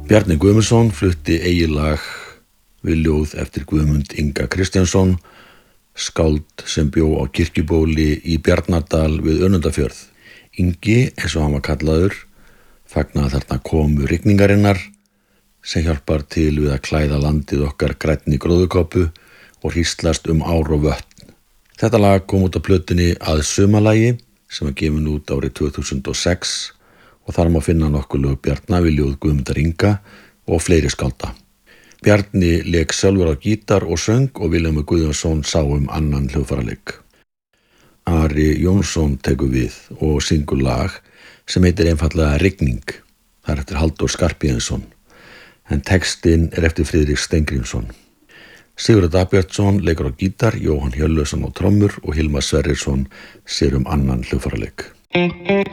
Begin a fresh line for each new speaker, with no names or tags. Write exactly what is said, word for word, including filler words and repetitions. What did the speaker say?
Bjarni Guðmundsson flutti eiginlag við ljóð eftir Guðmund Inga Kristjánsson, skáld sem bjó á Kirkjubóli í Bjarnardal við Önundarfjörð. Ingi, eins og hann var kallaður, fagnaði þarna komu rigningarinnar sem hjálpar til við að klæða landið okkar grænni gróðurkápu og hríslast um ár og vötn. Þetta lag kom út á plötunni Að sumarlagi sem var gefin út árið tvö þúsund og sex og þar má finna nokkur lög Bjarna við ljóð Guðmundar Inga og fleiri skálda. Bjarni lék sjálfur á gítar og söng og Vilhjálmur Guðjónsson sá um annan hljóðfæraleik. Ari Jónsson tekur við og syngur lag sem heitir einfaldlega Rigning. Það er eftir Halldór Skarphéðinsson, en textinn er eftir Friðrik Steingrímsson. Sigurður Dagbjartsson leikur á gítar, Jóhann Hjörleifsson á trommur og Hilmar Sverrisson sér um annan hljóðfæraleik.